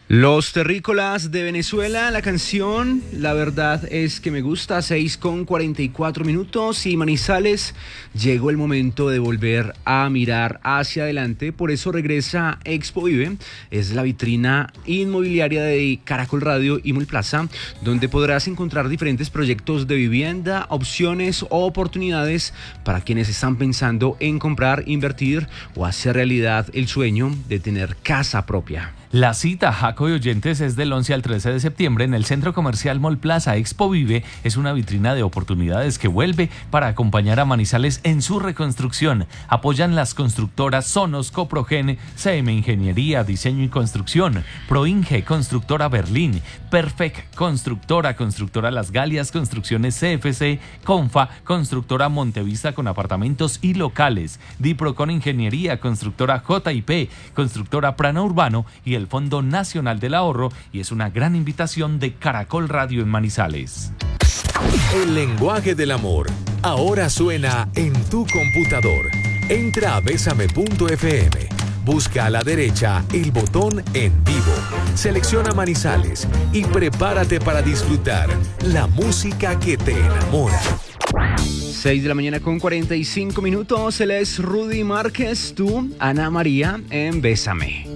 Los Terrícolas de Venezuela, la canción, la verdad es que me gusta, 6:44 y Manizales, llegó el momento de volver a mirar hacia adelante, por eso regresa Expo Vive, es la vitrina inmobiliaria de Caracol Radio y Mulplaza, donde podrás encontrar diferentes proyectos de vivienda, opciones o oportunidades para quienes están pensando en comprar, invertir o hacer realidad el sueño de tener casa propia. La cita, Jaco y oyentes, es del 11 al 13 de septiembre en el Centro Comercial Mall Plaza. Expo Vive es una vitrina de oportunidades que vuelve para acompañar a Manizales en su reconstrucción. Apoyan las constructoras Sonos, Coprogen, CM Ingeniería, Diseño y Construcción, Proinge, Constructora Berlín, Perfect, Constructora Las Galias, Construcciones CFC, Confa, Constructora Montevista con apartamentos y locales, Diprocon Ingeniería, Constructora JIP, Constructora Prana Urbano y el Fondo Nacional del Ahorro, y es una gran invitación de Caracol Radio en Manizales. El lenguaje del amor ahora suena en tu computador. Entra a besame.fm, busca a la derecha el botón En Vivo, selecciona Manizales y prepárate para disfrutar la música que te enamora. 6:45 a.m, él es Rudy Márquez, tú, Ana María, en Bésame.